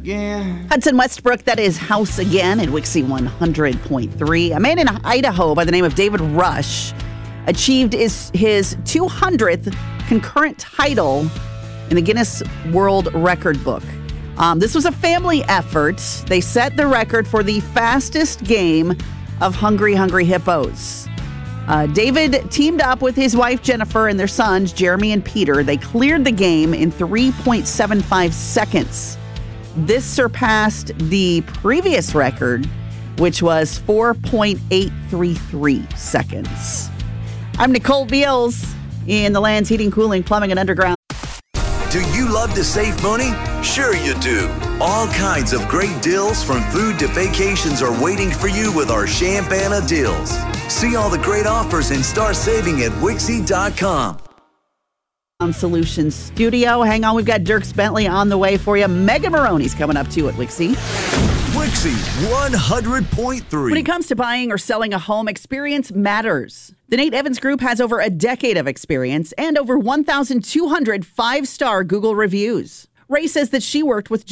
again. Hudson Westbrook, that is House Again at Wixie 100.3. A man in Idaho by the name of David Rush achieved his 200th concurrent title in the Guinness World Record book. This was a family effort. They set the record for the fastest game of Hungry Hungry Hippos. David teamed up with his wife, Jennifer, and their sons, Jeremy and Peter. They cleared the game in 3.75 seconds. This surpassed the previous record, which was 4.833 seconds. I'm Nicole Beals in the Land's Heating, Cooling, Plumbing, and Underground. Do you love to save money? Sure you do. All kinds of great deals from food to vacations are waiting for you with our Champana deals. See all the great offers and start saving at Wixie.com. Solutions Studio. Hang on, we've got Dierks Bentley on the way for you. Megan Maroney's coming up too at Wixie. Wixie 100.3. When it comes to buying or selling a home, experience matters. The Nate Evans Group has over a decade of experience and over 1,200 five-star Google reviews. Ray says that she worked with